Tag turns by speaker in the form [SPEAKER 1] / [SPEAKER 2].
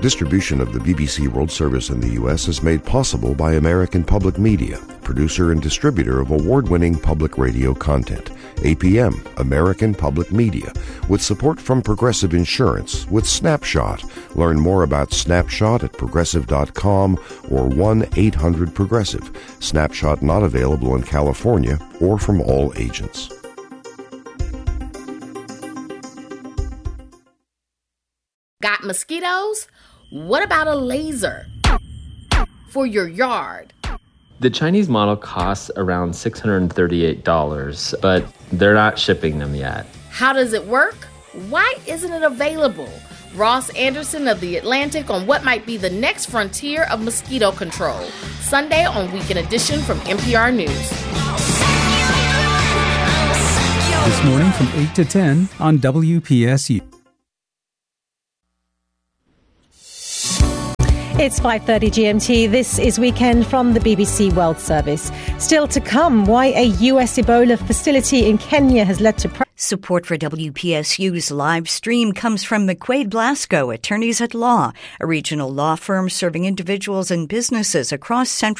[SPEAKER 1] Distribution of the BBC World Service in the U.S. is made possible by American Public Media, producer and distributor of award-winning public radio content. APM, American Public Media, with support from Progressive Insurance with Snapshot. Learn more about Snapshot at progressive.com or 1-800-PROGRESSIVE. Snapshot not available in California or from all agents.
[SPEAKER 2] Got mosquitoes? What about a laser for your yard?
[SPEAKER 3] The Chinese model costs around $638, but they're not shipping them yet.
[SPEAKER 2] How does it work? Why isn't it available? Ross Anderson of The Atlantic on what might be the next frontier of mosquito control. Sunday on Weekend Edition from NPR News.
[SPEAKER 4] This morning from 8 to 10 on WPSU.
[SPEAKER 5] It's 5:30 GMT. This is Weekend from the BBC World Service. Still to come, why a US Ebola facility in Kenya has led to...
[SPEAKER 6] Support for WPSU's live stream comes from McQuaid Blasco, Attorneys at Law, a regional law firm serving individuals and businesses across Central